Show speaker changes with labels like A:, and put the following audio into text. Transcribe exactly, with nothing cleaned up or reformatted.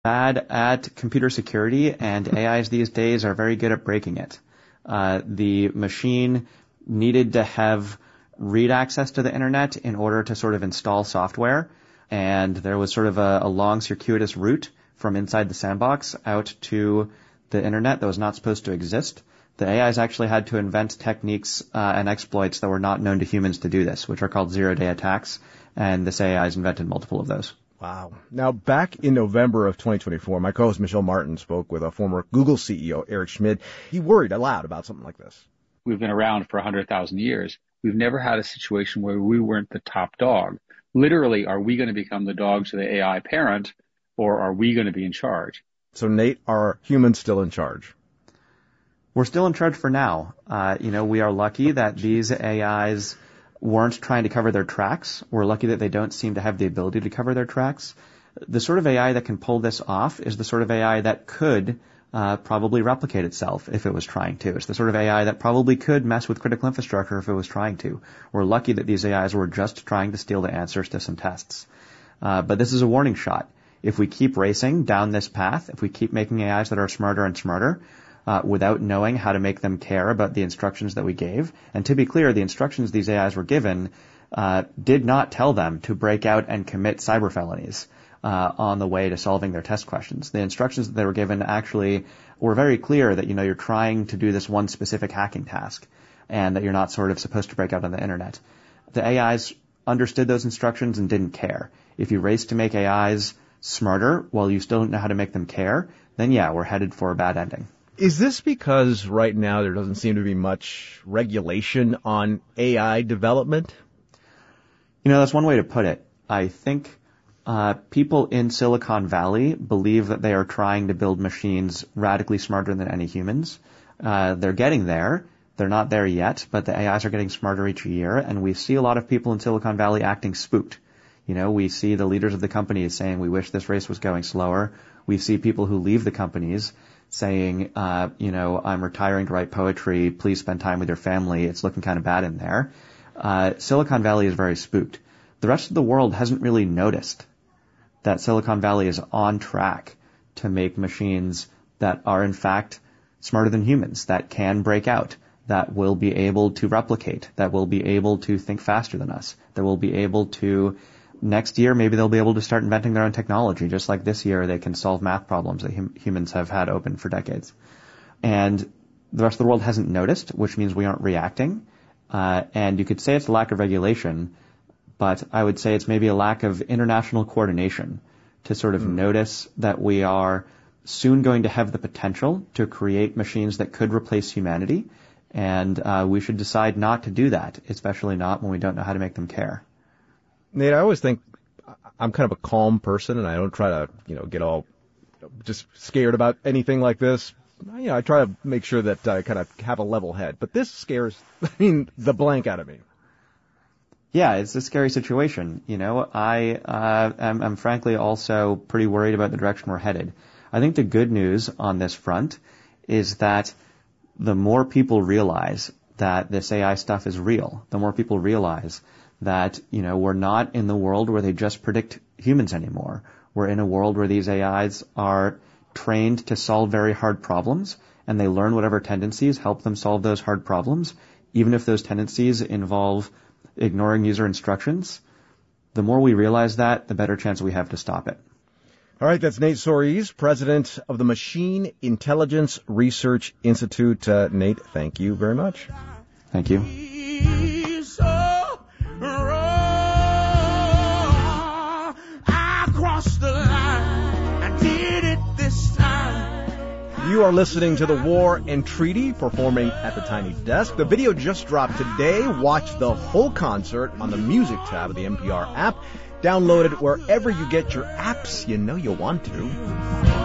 A: bad at computer security, and A Is these days are very good at breaking it. Uh, the machine needed to have read access to the internet in order to sort of install software, and there was sort of a, a long circuitous route from inside the sandbox out to the internet that was not supposed to exist. The A Is actually had to invent techniques uh, and exploits that were not known to humans to do this, which are called zero-day attacks, and this A I's invented multiple of those.
B: Wow. Now, back in November of twenty twenty-four, my co-host Michelle Martin spoke with a former Google C E O, Eric Schmidt. He worried aloud about something like this.
C: We've been around for one hundred thousand years. We've never had a situation where we weren't the top dog. Literally, are we going to become the dogs of the A I parent, or are we going to be in charge?
B: So, Nate, are humans still in charge?
A: We're still in charge for now. Uh, you know, we are lucky that these A Is weren't trying to cover their tracks. We're lucky that they don't seem to have the ability to cover their tracks. The sort of A I that can pull this off is the sort of A I that could uh, probably replicate itself if it was trying to. It's the sort of A I that probably could mess with critical infrastructure if it was trying to. We're lucky that these A Is were just trying to steal the answers to some tests. Uh, but this is a warning shot. If we keep racing down this path, if we keep making A Is that are smarter and smarter, Uh, without knowing how to make them care about the instructions that we gave. And to be clear, the instructions these A Is were given uh, did not tell them to break out and commit cyber felonies uh, on the way to solving their test questions. The instructions that they were given actually were very clear that, you know, you're trying to do this one specific hacking task and that you're not sort of supposed to break out on the internet. The A Is understood those instructions and didn't care. If you race to make A Is smarter while you still don't know how to make them care, then yeah, we're headed for a bad ending.
B: Is this because right now there doesn't seem to be much regulation on A I development?
A: You know, that's one way to put it. I think uh, people in Silicon Valley believe that they are trying to build machines radically smarter than any humans. Uh, they're getting there. They're not there yet, but the A Is are getting smarter each year, and we see a lot of people in Silicon Valley acting spooked. You know, we see the leaders of the companies saying, we wish this race was going slower. We see people who leave the companies saying, uh, you know, I'm retiring to write poetry. Please spend time with your family. It's looking kind of bad in there. Uh, Silicon Valley is very spooked. The rest of the world hasn't really noticed that Silicon Valley is on track to make machines that are, in fact, smarter than humans, that can break out, that will be able to replicate, that will be able to think faster than us, that will be able to next year, maybe they'll be able to start inventing their own technology, just like this year they can solve math problems that hum- humans have had open for decades. And the rest of the world hasn't noticed, which means we aren't reacting. Uh, and you could say it's a lack of regulation, but I would say it's maybe a lack of international coordination to sort of mm. notice that we are soon going to have the potential to create machines that could replace humanity. And uh, we should decide not to do that, especially not when we don't know how to make them care.
B: Nate, I always think I'm kind of a calm person, and I don't try to, you know, get all just scared about anything like this. You know, I try to make sure that I kind of have a level head. But this scares, I mean, the blank out of me.
A: Yeah, it's a scary situation. You know, I uh, am, am frankly also pretty worried about the direction we're headed. I think the good news on this front is that the more people realize that this A I stuff is real, the more people realize that, you know, we're not in the world where they just predict humans anymore. We're in a world where these A Is are trained to solve very hard problems, and they learn whatever tendencies help them solve those hard problems, even if those tendencies involve ignoring user instructions. The more we realize that, the better chance we have to stop it.
B: All right, that's Nate Soares, president of the Machine Intelligence Research Institute. Uh, Nate, thank you very much.
A: Thank you.
B: You are listening to The War and Treaty, performing at the Tiny Desk. The video just dropped today. Watch the whole concert on the Music tab of the N P R app. Download it wherever you get your apps. You know you'll want to.